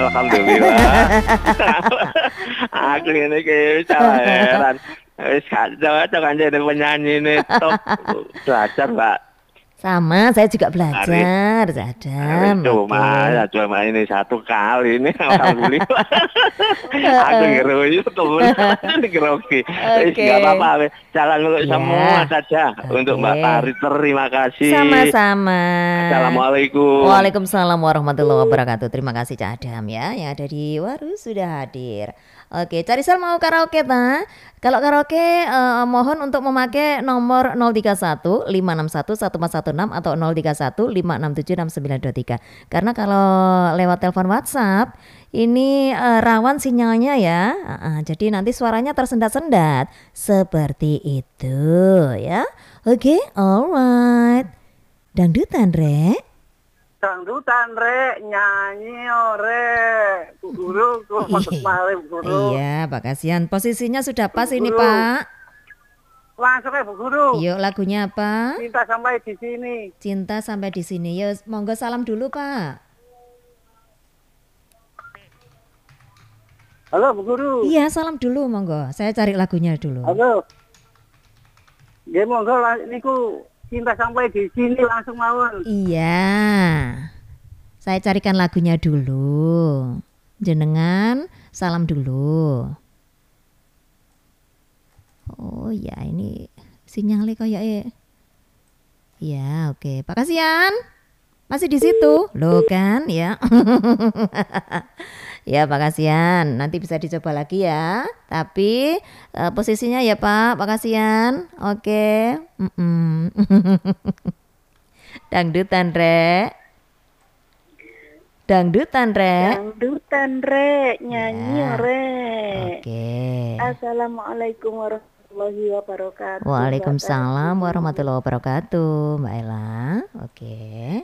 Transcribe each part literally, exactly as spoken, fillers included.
alhamdulillah. Aku ini kayak salah heran. Wis gak cocok kan jadi penyanyi ini top belajar Mbak. Sama, saya juga belajar, Adam. Cuma, ya cuma ini satu kali ini, alhamdulillah. Aku ngeroyu temen, ngeroki. Oke. Gak apa-apa, jalan untuk Ya. semua saja. Oke. Untuk Mbak Tari, terima kasih. Sama-sama. Assalamualaikum. Waalaikumsalam warahmatullahi wabarakatuh. Terima kasih Cak Adam ya, yang ada di Waru sudah hadir. Oke, Carisel mau karaoke ta? Kalau karaoke eh, mohon untuk memakai nomor nol tiga satu lima enam satu satu empat satu enam atau nol tiga satu lima enam tujuh enam sembilan dua tiga. Karena kalau lewat telepon WhatsApp ini eh, rawan sinyalnya ya. Ah, ah, jadi nanti suaranya tersendat-sendat seperti itu ya. Oke, alright. Dangdutan, Rek. Dangdutan rek nyanyi ore Bu Guru ku masuk malih Bu Guru. Iya, Pak Kasihan. Posisinya sudah pas Bu ini, Guru. Pak. Langsung ya Bu Guru. Yuk, lagunya apa? Cinta sampai di sini. Cinta sampai di sini. Yuk, monggo salam dulu, Pak. Halo Bu Guru. Iya, salam dulu, monggo. Saya cari lagunya dulu. Halo. Nggih monggo lah niku cinta sampai di sini langsung mawon. Iya. Saya carikan lagunya dulu. Jenengan salam dulu. Oh ya, ini sinyalnya kayak eh. Ya, oke. Pak Kasihan. Masih di situ. Loh kan, ya. Ya, Pak Kasihan. Nanti bisa dicoba lagi ya. Tapi eh, posisinya ya, Pak. Pak Kasihan. Oke. Mm-mm. Dangdutan, Rek. Dangdutan, Rek. Dangdutan rek nyanyi Ya. rek. Oke. Assalamualaikum warahmatullahi wabarakatuh. Waalaikumsalam warahmatullahi wabarakatuh, Mbak Ella. Oke.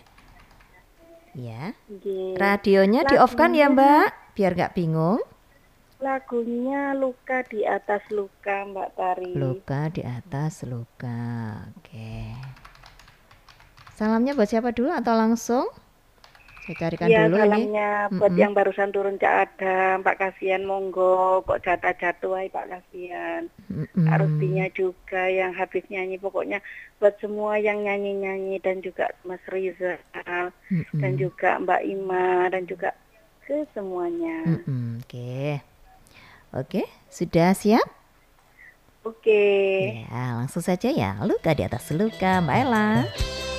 Ya. Nggih. Radionya di off kan ya, Mbak? Biar gak bingung. Lagunya luka di atas luka Mbak Tari. Luka di atas luka. Oke. Salamnya buat siapa dulu atau langsung? Saya carikan Iya, dulu ini. salamnya buat Mm-mm. yang barusan turun Cak Adam, Pak Kasihan monggo, kok jatuh-jatuh ay Pak Kasihan. Mm-mm. Artinya juga yang habis nyanyi, pokoknya buat semua yang nyanyi-nyanyi dan juga Mas Rizal Mm-mm. dan juga Mbak Ima dan juga ke semuanya. Mm-mm. Oke. Oke, sudah siap? Oke. Ya, langsung saja ya. Luka di atas luka, Mbak Ella.